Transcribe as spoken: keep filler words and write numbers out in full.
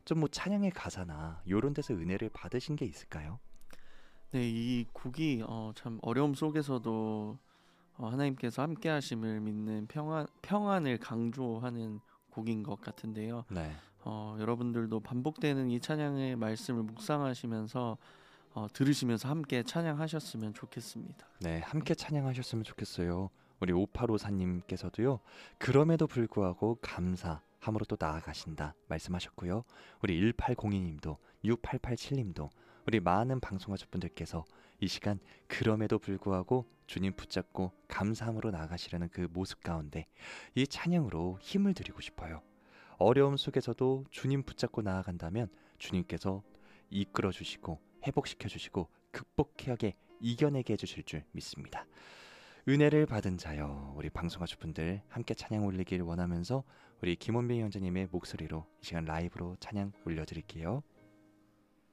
좀 뭐 찬양의 가사나 요런 데서 은혜를 받으신 게 있을까요? 네, 이 곡이 어, 참 어려움 속에서도 어, 하나님께서 함께 하심을 믿는 평안, 평안을 강조하는 곡인 것 같은데요. 네. 어, 여러분들도 반복되는 이 찬양의 말씀을 묵상하시면서 어, 들으시면서 함께 찬양하셨으면 좋겠습니다. 네, 함께 찬양하셨으면 좋겠어요. 우리 오팔오사님께서도요. 그럼에도 불구하고 감사함으로 또 나아가신다 말씀하셨고요. 우리 일팔공이님도 육팔팔칠님도 우리 많은 방송가족분들께서 이 시간 그럼에도 불구하고 주님 붙잡고 감사함으로 나아가시려는 그 모습 가운데 이 찬양으로 힘을 드리고 싶어요. 어려움 속에서도 주님 붙잡고 나아간다면 주님께서 이끌어 주시고 회복시켜 주시고 극복하게 이겨내게 해주실 줄 믿습니다. 은혜를 받은 자여, 우리 방송가족분들 함께 찬양 올리길 원하면서 우리 김원빈 형제님의 목소리로 이 시간 라이브로 찬양 올려드릴게요.